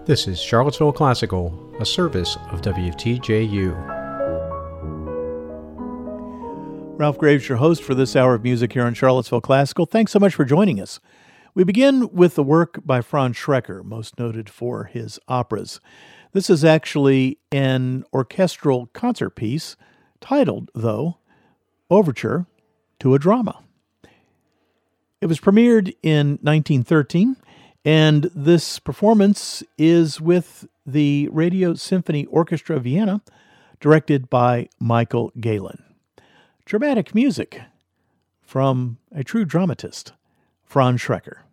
This is Charlottesville Classical, a service of WTJU. Ralph Graves, your host for this hour of music here on Charlottesville Classical. Thanks so much for joining us. We begin with the work by Franz Schreker, most noted for his operas. This is actually an orchestral concert piece, titled, though, Overture to a Drama. It was premiered in 1913, and this performance is with the Radio Symphony Orchestra Vienna, directed by Michael Galen. Dramatic music from a true dramatist, Franz Schreker.